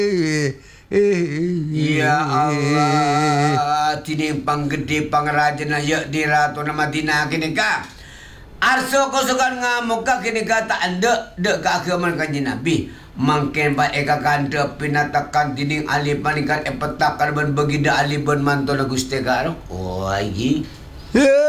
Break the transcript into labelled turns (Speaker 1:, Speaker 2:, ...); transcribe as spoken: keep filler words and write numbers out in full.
Speaker 1: Ya Allah, tini panggede pangeraja na ya di ratu na Madinah kini ka. Arso ko sukan ngamuk ka kini ka tak anda dek ka agama kanji Nabi. Mungkin ba eka kanda pinatakan tining alipan ikan epetakan ban bagida aliban manto na guste ka. Oh, ayi.